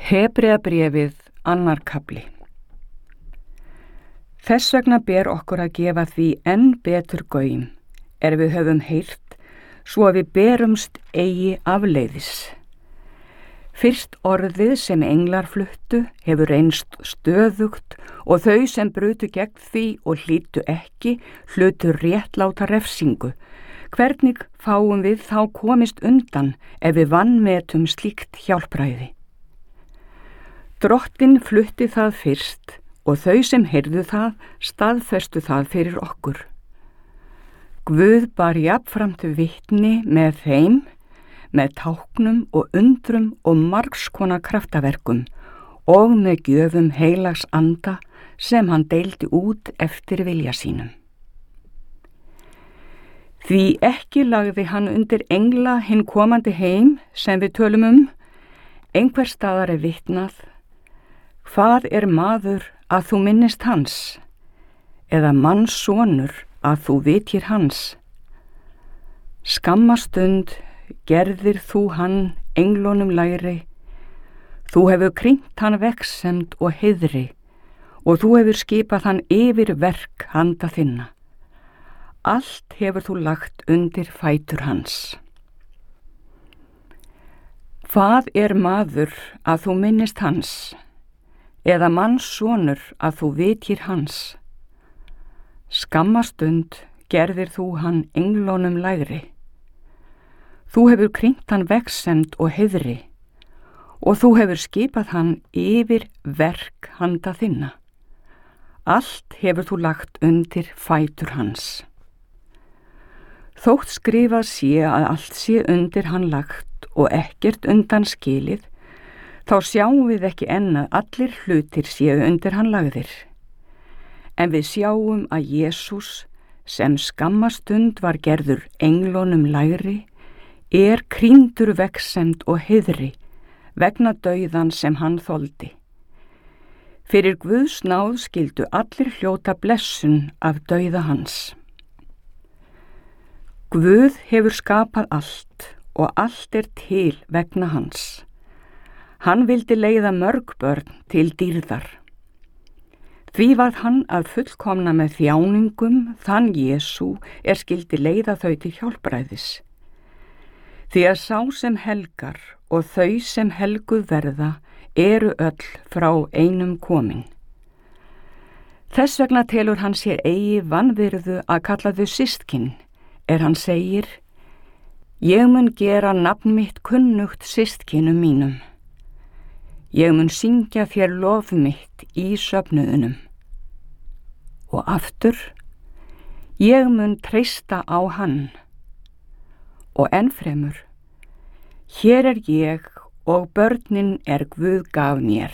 Hebreabréfið 2. kafli. Þess vegna ber okkur að gefa því enn betur gaum, við höfum heyrt, svo að við berumst eigi afleiðis. Fyrst orðið sem englar fluttu hefur reynst stöðugt og þau sem brutu gegn því og hlýddu ekki, hlutu réttláta refsingu. Hvernig fáum við þá komist undan við vanmetum slíkt hjálpræði? Drottinn flutti það fyrst og þau sem heyrðu það staðfestu það fyrir okkur. Guð bar jafnframt vitni með þeim, með táknum og undrum og margs konar kraftaverkum og með gjöfum heilags anda sem hann deildi út eftir vilja sínum. Því ekki lagði hann undir engla hinn komandi heim sem við tölum einhver staðar vitnað: Hvað maður að þú minnist hans, eða mannssonur að þú vitir hans? Skamma stund gerðir þú hann englunum lægri, þú hefur krýnt hann vegsemd og heiðri, og þú hefur skipað hann yfir verk handa þinna. Allt hefur þú lagt undir fætur hans. Hvað maður að þú minnist hans, eða mannssonur að þú vitir hans? Skamma stund gerðir þú hann englunum lægri. Þú hefur krýnt hann vegsemd og heiðri, og þú hefur skipað hann yfir verk handa þinna. Allt hefur þú lagt undir fætur hans. Þótt skrifað sé að allt sé undir hann lagt og ekkert undan skilið, þá sjáum við ekki enn að allir hlutir séu undir hann lagðir. En við sjáum að Jesús, sem skamma stund var gerður englunum lægri, krýndur vegsemd og heiðri vegna dauðan sem hann þoldi. Fyrir Guðs náð skyldu allir hljóta blessun af dauða hans. Guð hefur skapað allt og allt til vegna hans. Hann vildi leiða mörg börn til dýrðar. Því varð hann að fullkomna með þjáningum þann Jesú skyldi leiða þau til hjálpræðis. Því að sá sem helgar og þau sem helguð verða öll frá einum komin. Þess vegna telur hann sér eigi vanvirðu að kalla þau systkin, hann segir: Ég mun gera nafn mitt kunnugt systkinum mínum. Ég mun syngja þér lof mitt í söfnuðunum. Og aftur: Ég mun treysta á hann. Og ennfremur: Hér ég og börnin Guð gaf mér.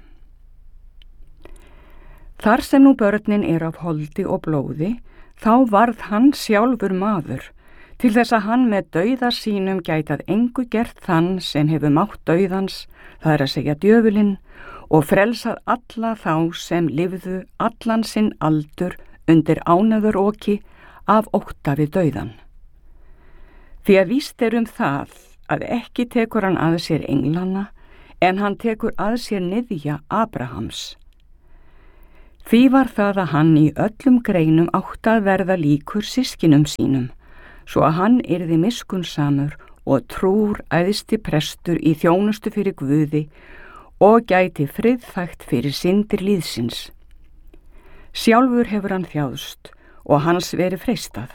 Þar sem nú börnin af holdi og blóði, þá varð hann sjálfur maður, til þess að hann með dauða sínum gæti að engu gert þann sem hefur mátt dauðans, það að segja djöfulinn, og frelsað alla þá sem lifðu allan sinn aldur undir ánæðuroki af ótta við dauðan. Því að víst það að ekki tekur hann að sér englana, en hann tekur að sér niðja Abrahams. Því var það að hann í öllum greinum átti að verða líkur systkinum sínum, svo að hann yrði miskunnsamur og trúr æðsti prestur í þjónustu fyrir Guði og gæti friðþægt fyrir syndir líðsins. Sjálfur hefur hann þjáðst og hans verið freistað.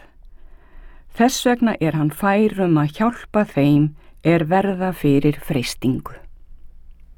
Þess vegna hann fær að hjálpa þeim verða fyrir freistingu.